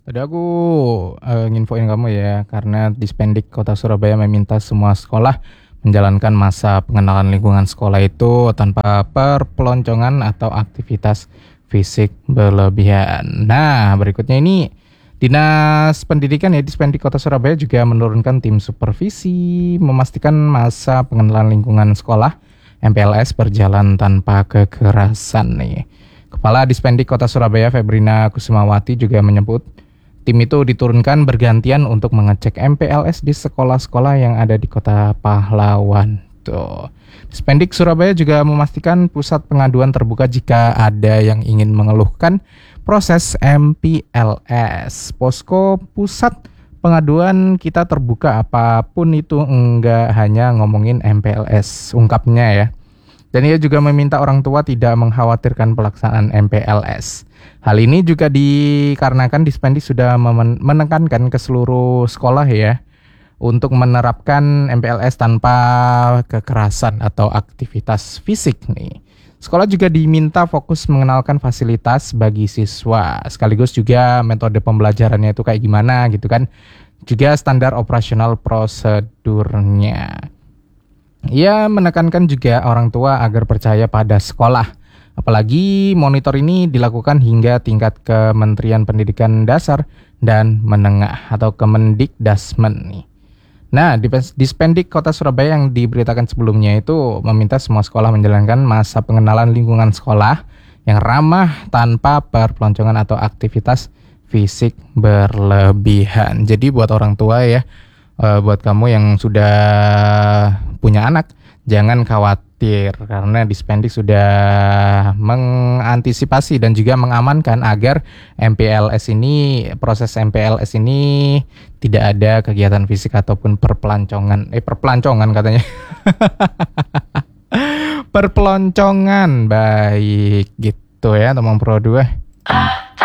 Tadi aku nginfoin kamu ya, karena Dispendik Kota Surabaya meminta semua sekolah menjalankan masa pengenalan lingkungan sekolah itu tanpa perpeloncongan atau aktivitas fisik berlebihan. Nah, berikutnya ini Dinas Pendidikan ya Dispendik Kota Surabaya juga menurunkan tim supervisi memastikan masa pengenalan lingkungan sekolah MPLS berjalan tanpa kekerasan nih. Kepala Dispendik Kota Surabaya Febrina Kusumawati juga menyebut tim itu diturunkan bergantian untuk mengecek MPLS di sekolah-sekolah yang ada di Kota Pahlawan. Tuh. Dispendik Surabaya juga memastikan pusat pengaduan terbuka jika ada yang ingin mengeluhkan proses MPLS. Posko pusat pengaduan kita terbuka apapun itu, enggak hanya ngomongin MPLS, ungkapnya ya. Dan ia juga meminta orang tua tidak mengkhawatirkan pelaksanaan MPLS. Hal ini juga dikarenakan Dispendik sudah menekankan ke seluruh sekolah ya untuk menerapkan MPLS tanpa kekerasan atau aktivitas fisik nih. Sekolah juga diminta fokus mengenalkan fasilitas bagi siswa, sekaligus juga metode pembelajarannya itu kayak gimana gitu kan. Juga standar operasional prosedurnya. Ia menekankan juga orang tua agar percaya pada sekolah. Apalagi monitor ini dilakukan hingga tingkat Kementerian Pendidikan Dasar dan Menengah atau Kemendikdasmen nih. Nah, Dispendik Kota Surabaya yang diberitakan sebelumnya itu meminta semua sekolah menjalankan masa pengenalan lingkungan sekolah yang ramah tanpa perpeloncongan atau aktivitas fisik berlebihan. Jadi buat orang tua ya, buat kamu yang sudah punya anak, jangan khawatir karena Dispendik sudah mengantisipasi dan juga mengamankan agar proses MPLS ini tidak ada kegiatan fisik ataupun perpelancongan katanya. Perpeloncongan, baik gitu ya teman Pro 2.